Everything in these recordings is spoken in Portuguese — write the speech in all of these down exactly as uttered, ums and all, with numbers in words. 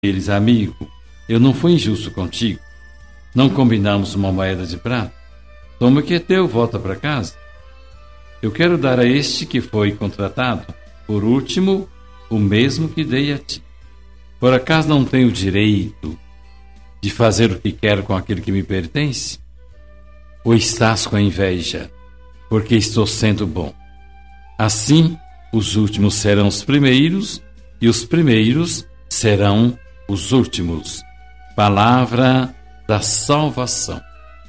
eles: amigo, eu não fui injusto contigo. Não combinamos uma moeda de prata? Toma o que é teu, volta para casa. Eu quero dar a este que foi contratado, por último, o mesmo que dei a ti. Por acaso não tenho o direito de fazer o que quero com aquilo que me pertence? Ou estás com a inveja, porque estou sendo bom? Assim, os últimos serão os primeiros, e os primeiros serão os últimos. Palavra da salvação.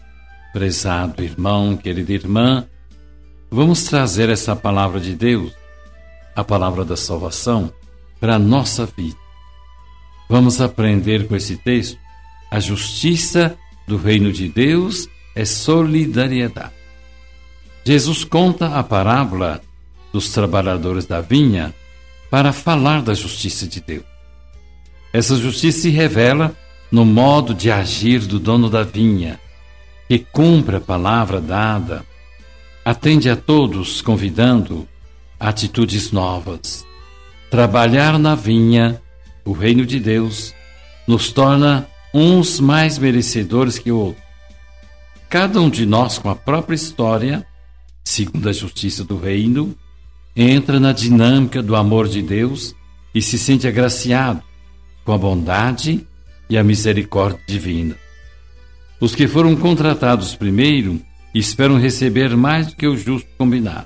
Prezado irmão, querida irmã, vamos trazer essa palavra de Deus, a palavra da salvação, para a nossa vida. Vamos aprender com esse texto: a justiça do reino de Deus é solidariedade. Jesus conta a parábola dos trabalhadores da vinha para falar da justiça de Deus. Essa justiça se revela no modo de agir do dono da vinha, que cumpre a palavra dada, atende a todos, convidando a atitudes novas. Trabalhar na vinha, o reino de Deus, nos torna uns mais merecedores que outros. Cada um de nós, com a própria história, segundo a justiça do reino, entra na dinâmica do amor de Deus e se sente agraciado com a bondade e a misericórdia divina. Os que foram contratados primeiro esperam receber mais do que o justo combinado.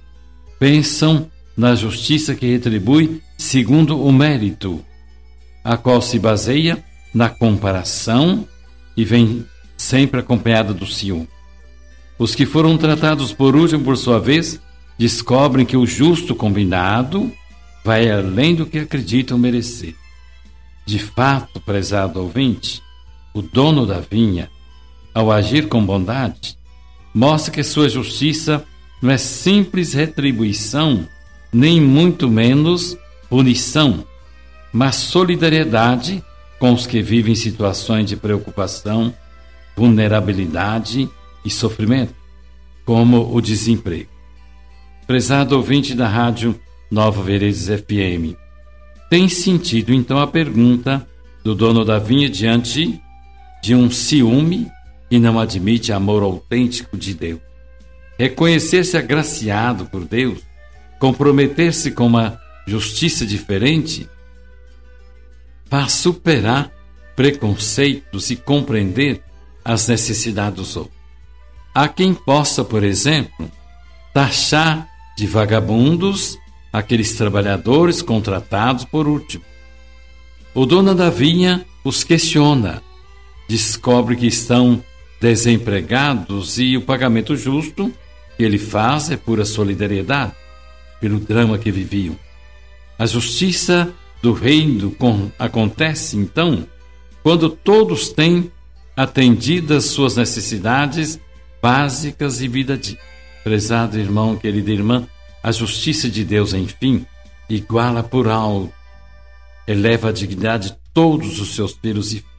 Pensam na justiça que retribui segundo o mérito, a qual se baseia na comparação e vem sempre acompanhada do ciúme. Os que foram tratados por último, por sua vez, descobrem que o justo combinado vai além do que acreditam merecer. De fato, prezado ouvinte, o dono da vinha, ao agir com bondade, mostra que sua justiça não é simples retribuição, nem muito menos punição, mas solidariedade com os que vivem situações de preocupação, vulnerabilidade e sofrimento, como o desemprego. Prezado ouvinte da rádio Nova Veredas F M, tem sentido então a pergunta do dono da vinha diante de um ciúme que não admite amor autêntico de Deus? Reconhecer-se agraciado por Deus, comprometer-se com uma justiça diferente, faz superar preconceitos e compreender as necessidades dos outros. Há quem possa, por exemplo, taxar de vagabundos aqueles trabalhadores contratados por último. O dono da vinha os questiona, descobre que estão desempregados e o pagamento justo que ele faz é pura solidariedade pelo drama que viviam. A justiça do reino acontece, então, quando todos têm atendidas suas necessidades básicas e vida digna. Prezado irmão, querida irmã, a justiça de Deus, enfim, iguala por alto, eleva a dignidade de todos os seus filhos e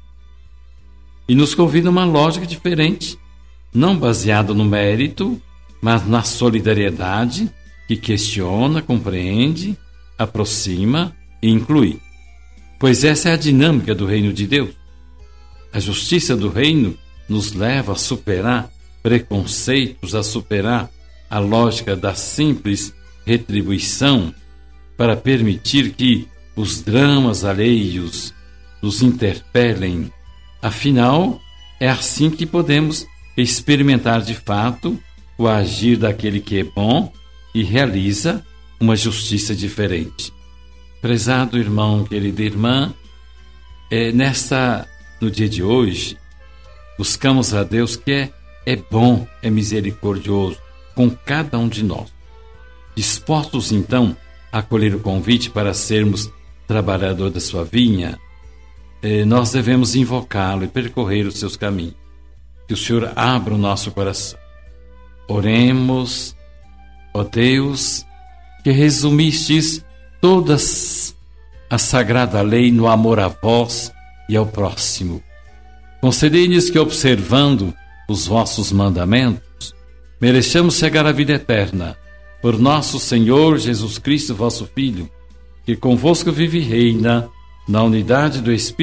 e nos convida a uma lógica diferente, não baseada no mérito, mas na solidariedade que questiona, compreende, aproxima e inclui. Pois essa é a dinâmica do reino de Deus. A justiça do reino nos leva a superar preconceitos, a superar a lógica da simples retribuição, para permitir que os dramas alheios nos interpelem. Afinal, é assim que podemos experimentar de fato o agir daquele que é bom e realiza uma justiça diferente. Prezado irmão, querida irmã, é, nesta, no dia de hoje, buscamos a Deus que é, é bom, é misericordioso com cada um de nós. Dispostos então a acolher o convite para sermos trabalhador da sua vinha, eh, nós devemos invocá-lo e percorrer os seus caminhos. Que o Senhor abra o nosso coração. Oremos, ó Deus, que resumistes todas a sagrada lei no amor a vós e ao próximo. Concedei-nos que, observando os vossos mandamentos, mereçamos chegar à vida eterna, por nosso Senhor Jesus Cristo, vosso Filho, que convosco vive e reina na unidade do Espírito